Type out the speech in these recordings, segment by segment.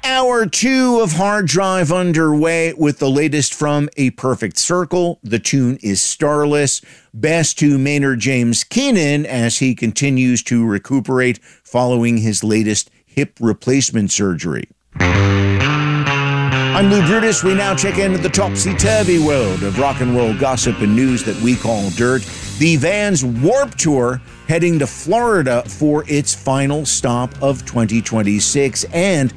Hour 2 of Hard Drive underway with the latest from A Perfect Circle. The tune is Starless. Best to Maynard James Keenan as he continues to recuperate following his latest hip replacement surgery. I'm Lou Brutus. We now check into the topsy-turvy world of rock and roll gossip and news that we call dirt. The Vans Warped Tour heading to Florida for its final stop of 2026, and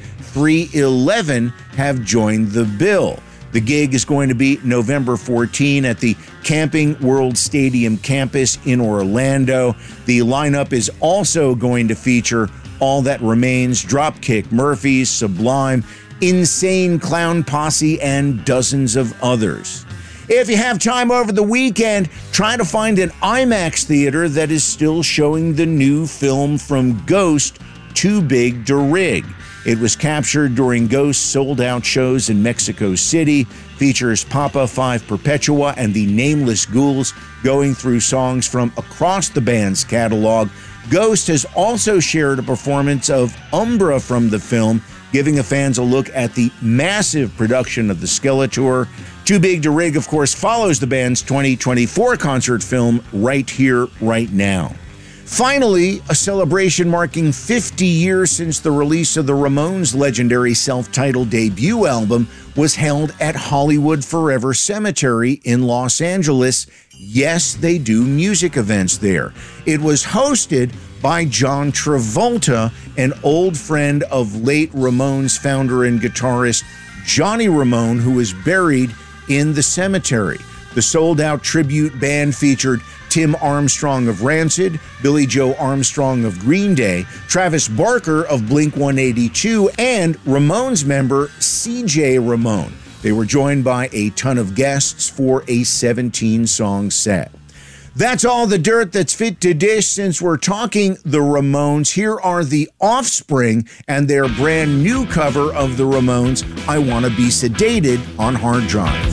311 have joined the bill. The gig is going to be November 14 at the Camping World Stadium campus in Orlando. The lineup is also going to feature All That Remains, Dropkick Murphys, Sublime, Insane Clown Posse, and dozens of others. If you have time over the weekend, try to find an IMAX theater that is still showing the new film from Ghost, Too Big to Rig. It was captured during Ghost's sold-out shows in Mexico City, features Papa Five Perpetua and the Nameless Ghouls going through songs from across the band's catalog. Ghost has also shared a performance of Umbra from the film, giving the fans a look at the massive production of the Skeletor. Too Big to Rig, of course, follows the band's 2024 concert film, Right Here, Right Now. Finally, a celebration marking 50 years since the release of the Ramones' legendary self-titled debut album was held at Hollywood Forever Cemetery in Los Angeles. Yes, they do music events there. It was hosted by John Travolta, an old friend of late Ramones founder and guitarist Johnny Ramone, who was buried in the cemetery. The sold-out tribute band featured Tim Armstrong of Rancid, Billy Joe Armstrong of Green Day, Travis Barker of Blink-182, and Ramones member C.J. Ramone. They were joined by a ton of guests for a 17-song set. That's all the dirt that's fit to dish. Since we're talking the Ramones, here are the Offspring and their brand new cover of the Ramones, I Wanna Be Sedated, on Hard Drive.